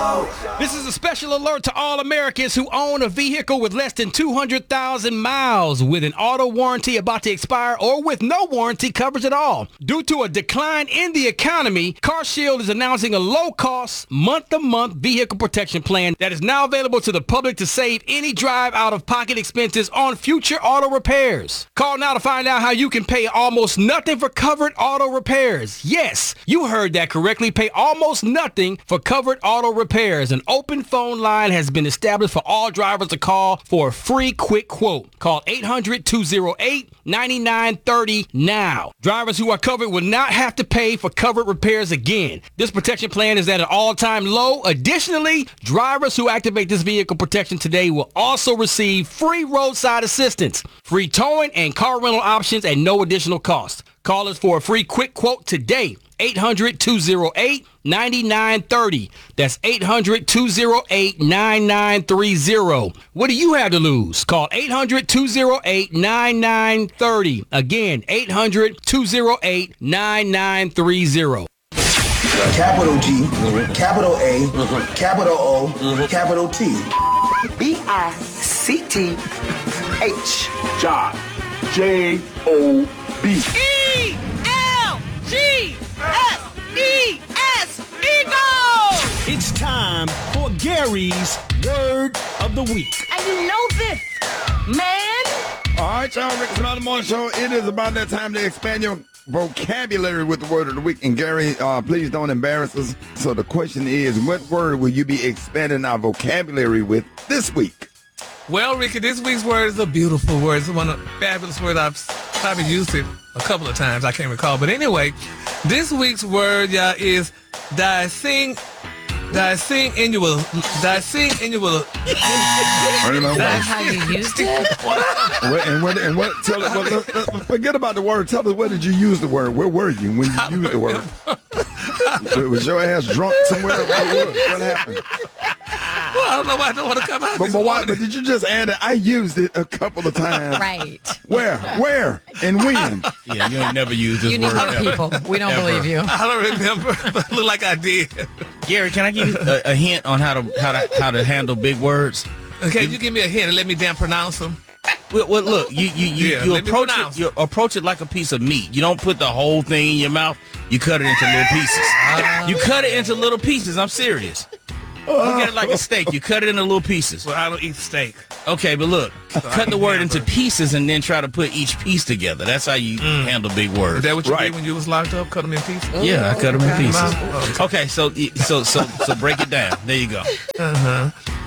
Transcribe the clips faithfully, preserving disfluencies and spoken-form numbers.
This is a special alert to all Americans who own a vehicle with less than two hundred thousand miles with an auto warranty about to expire or with no warranty coverage at all. Due to a decline in the economy, CarShield is announcing a low-cost, month-to-month vehicle protection plan that is now available to the public to save any drive out-of-pocket expenses on future auto repairs. Call now to find out how you can pay almost nothing for covered auto repairs. Yes, you heard that correctly. Pay almost nothing for covered auto repairs. An open phone line has been established for all drivers to call for a free quick quote. Call eight hundred, two oh eight, nine nine three oh now. Drivers who are covered will not have to pay for covered repairs again. This protection plan is at an all-time low. Additionally, drivers who activate this vehicle protection today will also receive free roadside assistance, free towing, and car rental options at no additional cost. Call us for a free quick quote today. eight hundred, two oh eight, nine nine three oh. That's eight hundred, two oh eight, nine nine three oh. What do you have to lose? Call eight hundred, two oh eight, nine nine three oh. Again, eight hundred, two oh eight, nine nine three oh. Capital G, mm-hmm. Capital A, mm-hmm. Capital O, mm-hmm. Capital T. B I C T H. Job. J O B. E L G S E S. Eagle! It's time for Gary's Word of the Week. And you know this, man. All right, y'all. Rick Smiley Morning Show. It is about that time to expand your vocabulary with the word of the week. And Gary, uh, please don't embarrass us. So the question is, what word will you be expanding our vocabulary with this week? Well, Ricky, this week's word is a beautiful word. It's one of the fabulous words. I've probably used it a couple of times. I can't recall. But anyway, this week's word, y'all, is dicing, dicing annual, dicing annual. That's how you used it? What, and what? And what? Tell us. Well, let, let, forget about the word. Tell us, where did you use the word? Where were you when you used the word? Was your ass drunk somewhere? What, what, what happened? Well, I don't know why I don't want to come out. But, but why? But did you just add it? I used it a couple of times. Right. Where? Where? And when? Yeah, you ain't never used this you word. You need more people. We don't Ever. believe you. I don't remember, but look like I did. Gary, can I give you a, a hint on how to how to how to handle big words? Okay, you give me a hint and let me damn pronounce them. Well, well look, you you you, Yeah, you let me approach pronounce. it you approach it like a piece of meat. You don't put the whole thing in your mouth. You cut it into little pieces. Uh, you cut it into little pieces. I'm serious. Look at it like a steak. You cut it into little pieces. Well, I don't eat steak. Okay, but look, cut the word into pieces and then try to put each piece together. That's how you Mm. handle big words. Is that what you Right. did when you was locked up? Cut them in pieces? Yeah, I cut them in Okay. pieces. Oh, Okay, so so so so break it down. There you go. Uh-huh.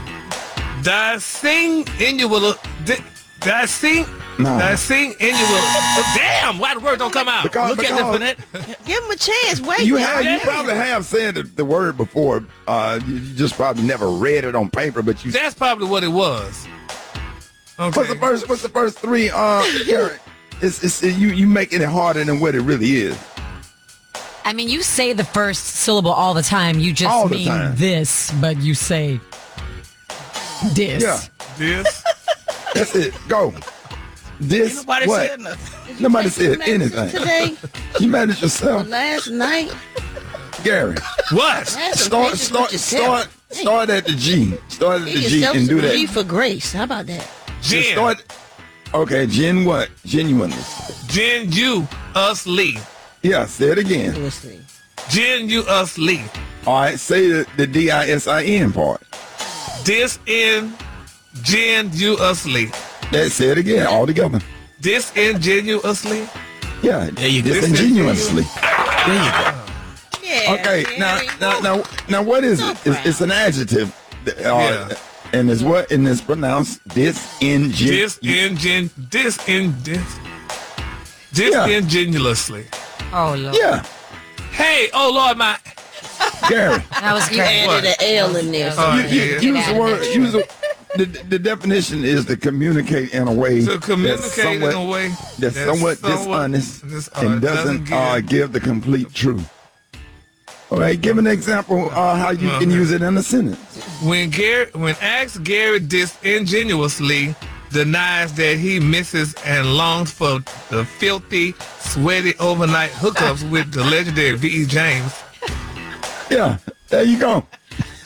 Dicing annual. Dicing. No. Dicing annual. Damn, why the word don't come out? Because, Look because at the Finette. Give him a chance. Wait. you y'all. have you probably have said the, the word before. Uh, you, you just probably never read it on paper, but you. That's probably what it was. Okay. What's the first? What's the first three? Uh, Gary, it's, it's you you making it harder than what it really is. I mean, you say the first syllable all the time. You just All the mean time. this, but you say this. Yeah, This? that's it. Go. This. Nobody what? said nothing. Nobody said Medicine anything. today, You made it yourself, last night. Gary. What? Had some Start patience start with yourself. start start at the G. Start at Give the G yourself and do some that. G for grace. How about that? Just Jen. start. Okay, Gen what? Genuineness. Jen, you, us, Lee. Yeah, say it again. Seriously. Jen, you, us, Lee. All right, say the, the D I S I N part. This in genuously. Let's say it again, all together. Disingenuously. Yeah, There you go. disingenuously. There you go. Yeah. Okay, now, now, now, now, what is it? It's, it's an adjective, uh, Yeah. and it's what? And it's pronounced disingen. Disingen. Disin. Dis. Disingenuously. Oh, Lord. Yeah, Hey, oh Lord, my. Gary. That was You great. added an L in there. Oh, You, you, yeah. use the word. Use the, the the definition is to communicate in a way To communicate that's in somewhat, a way that's somewhat dishonest dis- uh, and doesn't uh, give. give the complete truth. All right, give an example uh, how you can Okay. use it in a sentence. When Gary, when asked, Gary disingenuously denies that he misses and longs for the filthy, sweaty overnight hookups with the legendary V E James. Yeah, there you go.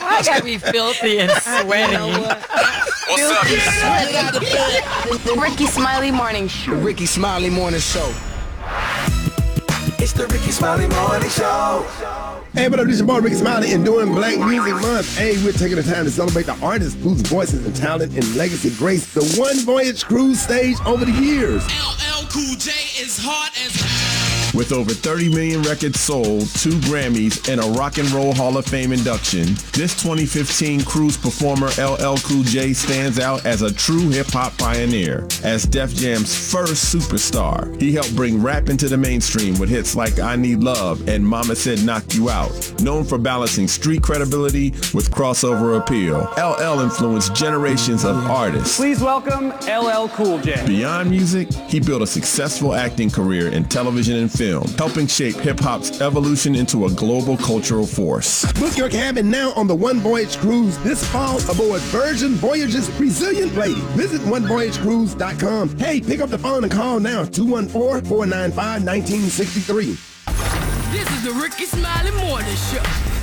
I gotta be filthy and sweaty. You know what? What's up? Ricky Smiley Morning Show. The Ricky Smiley Morning Show. It's the Ricky Smiley Morning Show. Hey, what up, this is your boy Ricky Smiley, and during Black Music Month, hey, we're taking the time to celebrate the artists whose voices and talent and legacy graced the One Voyage Cruise stage over the years. L L Cool J is hard as... With over thirty million records sold, two Grammys, and a Rock and Roll Hall of Fame induction, this twenty fifteen cruise performer L L Cool J stands out as a true hip-hop pioneer. As Def Jam's first superstar, he helped bring rap into the mainstream with hits like I Need Love and Mama Said Knock You Out. Known for balancing street credibility with crossover appeal, L L influenced generations of artists. Please welcome L L Cool J. Beyond music, he built a successful acting career in television and film, helping shape hip-hop's evolution into a global cultural force. Book your cabin now on the One Voyage Cruise this fall aboard Virgin Voyage's Resilient Lady. Visit one voyage cruise dot com. Hey, pick up the phone and call now, two one four, four nine five, one nine six three. This is the Ricky Smiley Morning Show.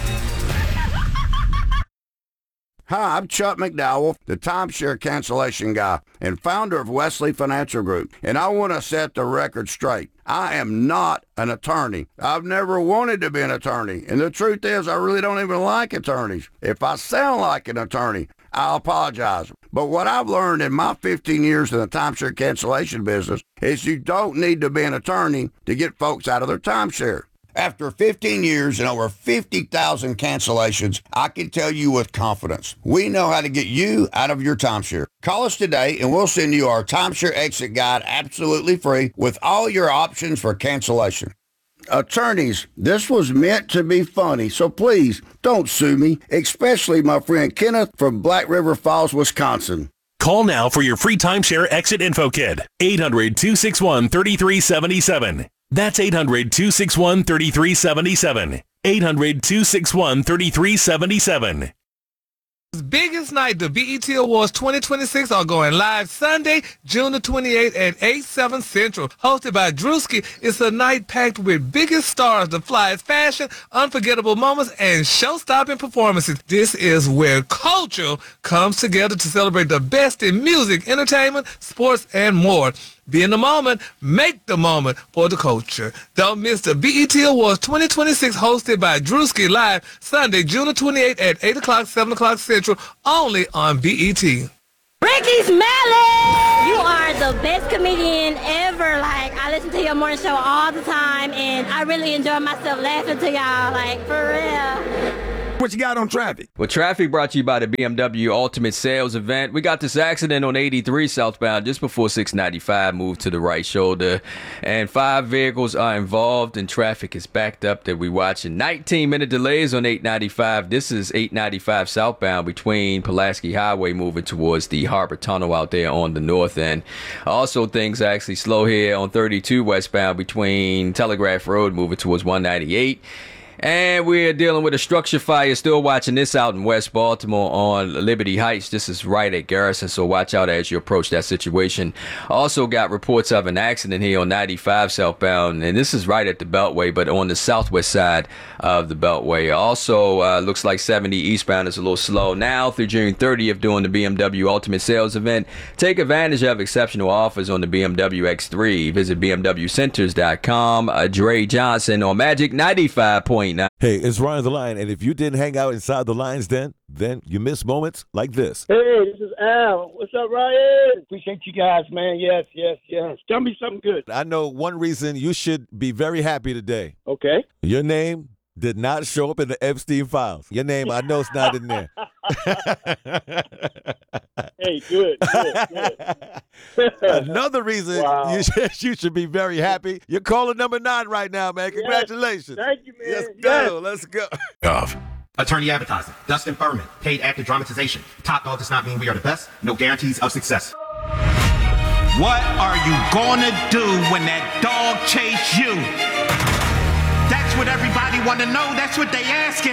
Hi, I'm Chuck McDowell, the timeshare cancellation guy and founder of Wesley Financial Group, and I want to set the record straight. I am not an attorney. I've never wanted to be an attorney, and the truth is I really don't even like attorneys. If I sound like an attorney, I apologize. But what I've learned in my fifteen years in the timeshare cancellation business is you don't need to be an attorney to get folks out of their timeshare. After fifteen years and over fifty thousand cancellations, I can tell you with confidence, we know how to get you out of your timeshare. Call us today and we'll send you our timeshare exit guide absolutely free with all your options for cancellation. Attorneys, this was meant to be funny, so please don't sue me, especially my friend Kenneth from Black River Falls, Wisconsin. Call now for your free timeshare exit info kit. eight hundred, two six one, three three seven seven. That's eight hundred, two six one, three three seven seven. eight hundred, two six one, three three seven seven. Biggest night, the B E T Awards twenty twenty-six are going live Sunday, June the twenty-eighth at eight, seven Central. Hosted by Drewski, it's a night packed with biggest stars, the flyest fashion, unforgettable moments, and show-stopping performances. This is where culture comes together to celebrate the best in music, entertainment, sports, and more. Be in the moment, make the moment for the culture. Don't miss the B E T Awards twenty twenty-six hosted by Drewski live Sunday, June the twenty-eighth at eight o'clock, seven o'clock Central, only on B E T. Ricky Smiley! You are the best comedian ever. Like, I listen to your morning show all the time, and I really enjoy myself laughing to y'all, like, for real. What you got on traffic? Well, traffic brought to you by the B M W Ultimate Sales Event. We got this accident on eighty-three southbound just before six ninety-five moved to the right shoulder. And five vehicles are involved and traffic is backed up that we watching. nineteen minute delays on eight ninety-five. This is eight ninety-five southbound between Pulaski Highway moving towards the Harbor Tunnel out there on the north end. Also, things are actually slow here on thirty-two westbound between Telegraph Road moving towards one ninety-eight. And we're dealing with a structure fire. Still watching this out in West Baltimore on Liberty Heights. This is right at Garrison, so watch out as you approach that situation. Also got reports of an accident here on ninety-five southbound, and this is right at the Beltway, but on the southwest side of the Beltway. Also, uh, looks like seventy eastbound is a little slow now through June thirtieth during the B M W Ultimate Sales Event. Take advantage of exceptional offers on the B M W X three. Visit B M W Centers dot com. Uh, Dre Johnson on Magic ninety-five point nine. Hey, it's Ryan the Lion, and if you didn't hang out inside the Lions Den, then you miss moments like this. Hey, this is Al. What's up, Ryan? Appreciate you guys, man. Yes, yes, yes. Tell me something good. I know one reason you should be very happy today. Okay. Your name did not show up in the Epstein files. Your name, I know it's not in there. Hey, good, good, good. Another reason Wow. you, should, you should be very happy. You're calling number nine right now, man. Congratulations. Yes. Thank you, man. Let's Yes. go. Let's go. Of. Attorney advertising. Dustin Furman. Paid actor dramatization. Top dog does not mean we are the best. No guarantees of success. What are you gonna do when that dog chase you? That's what everybody wanna know. That's what they asking.